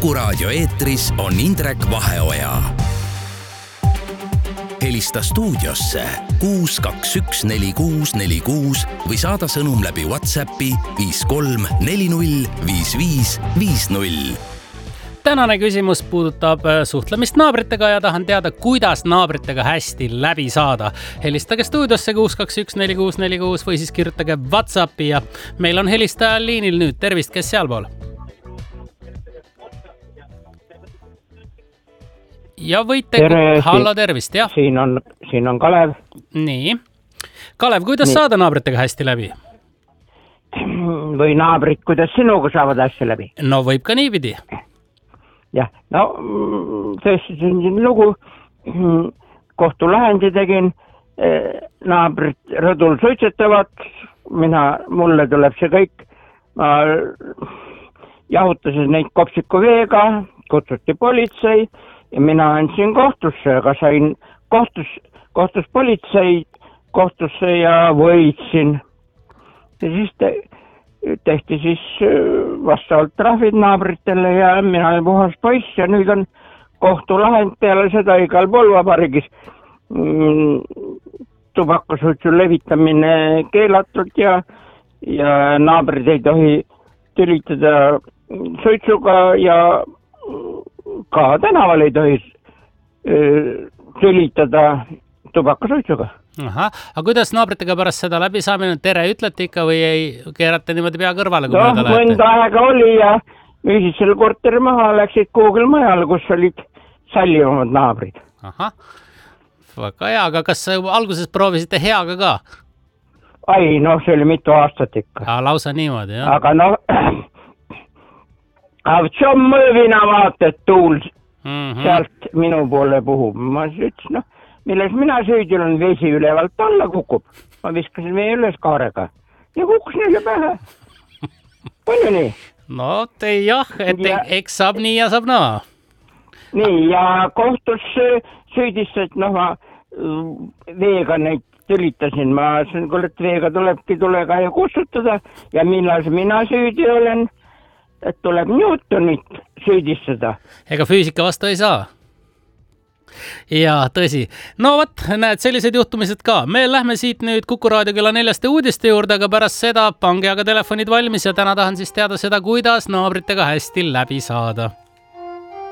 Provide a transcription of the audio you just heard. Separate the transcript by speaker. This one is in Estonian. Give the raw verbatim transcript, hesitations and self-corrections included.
Speaker 1: Kuku Raadio eetris on Indrek Vaheoja. Helista stuudiosse kuus kaks üks neli kuus neli kuus või saada sõnum läbi WhatsAppi viis kolm neli null viis viis viis null.
Speaker 2: Tänane küsimus puudutab suhtlemist naabritega ja tahan teada, kuidas naabritega hästi läbi saada. Helistage stuudiosse kuus kaks üks neli kuus neli kuus või siis kirjutage WhatsAppi ja meil on helistaja liinil nüüd. Tervist, kes sealpool? Ja võite...
Speaker 3: Tere,
Speaker 2: Hallo, tervist, jah.
Speaker 3: Siin on, siin on Kalev.
Speaker 2: Nii. Kalev, kuidas Nii. saada naabritega hästi läbi?
Speaker 3: Või naabrid, kuidas sinuga saavad hästi läbi?
Speaker 2: No võib ka niipidi.
Speaker 3: Jah, no tõesti siin lugu. Kohtulahendi tegin, naabrid rõdul suitsetavad, mina, mulle tuleb see kõik. Ma jahutasin neid kopsiku veega, kutsuti politsei. Ja mina andsin kohtusse, aga sain kohtus, kohtus politsei kohtusse ja võitsin. Ja siis te, tehti siis vastavalt trahvid naabritele ja mina olen puhas poiss ja nüüd on kohtulahend peale seda igal pool vabariigis. Tubakasuitsu levitamine keelatud ja, ja naabrid ei tohi tülitada suitsuga ja ka tänaval ei tohi tülitada tubakasuitsuga.
Speaker 2: Aha, aga kuidas naabritega pärast seda läbi saamine tere ütlete ikka või ei keerate niimoodi pea kõrvale?
Speaker 3: No, mõnda aega oli ja ühisid selle korteri maha, läksid kuhugil majale, kus olid sallivamad naabrid.
Speaker 2: Aha, väga hea, aga kas alguses proovisite heaga ka?
Speaker 3: Ai, noh, see oli mitu aastat ikka.
Speaker 2: Ja, lausa niimoodi, jah?
Speaker 3: Aga noh... Aga see on mõõvina vaata, et tuul mm-hmm. sealt minu poole puhub. Ma ütlesin, noh, milles mina süüdi olen, vesi ülevalt alla kukub. Ma viskasin vee üles kaarega ja kukkus neile pähe. Palju nii?
Speaker 2: No, te jah, et ja, eks saab nii ja saab naa.
Speaker 3: Nii, ja kohtus süüdistas, noh, ma veega neid tülitasin. Ma ütlesin, et veega tulebki tulega ja kustutada ja millal mina süüdi olen, et tuleb Newtonit süüdistada.
Speaker 2: Ega füüsika vastu ei saa. Ja tõsi. No võt, näed, sellised juhtumised ka. Me lähme siit nüüd Kuku Raadio kella neljaste uudiste juurde, aga pärast seda pange aga telefonid valmis ja täna tahan siis teada seda, kuidas naabritega hästi läbi saada.